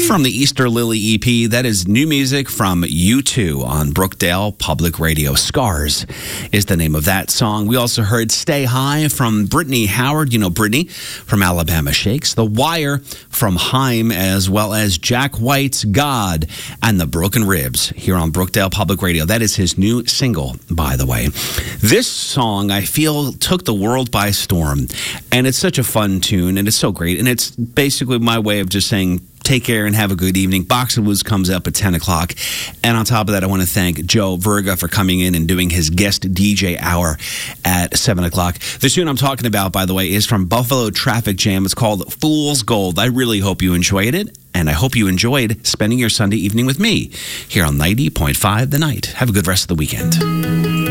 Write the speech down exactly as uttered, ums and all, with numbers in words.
From the Easter Lily E P, that is new music from U two on Brookdale Public Radio. Scars is the name of that song. We also heard Stay High from Brittany Howard. You know Brittany from Alabama Shakes. The Wire from Haim, as well as Jack White's God and the Broken Ribs here on Brookdale Public Radio. That is his new single, by the way. This song, I feel, took the world by storm. And it's such a fun tune, and it's so great. And it's basically my way of just saying, take care and have a good evening. Box and Woods comes up at ten o'clock. And on top of that, I want to thank Joe Verga for coming in and doing his guest D J hour at seven o'clock. The tune I'm talking about, by the way, is from Buffalo Traffic Jam. It's called Fool's Gold. I really hope you enjoyed it. And I hope you enjoyed spending your Sunday evening with me here on ninety point five The Night. Have a good rest of the weekend.